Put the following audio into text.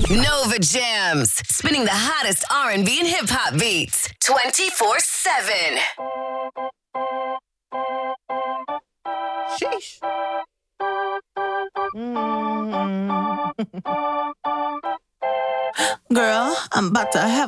Nova Jams, spinning the hottest R&B and hip-hop beats 24/7. Sheesh. Girl, I'm about to have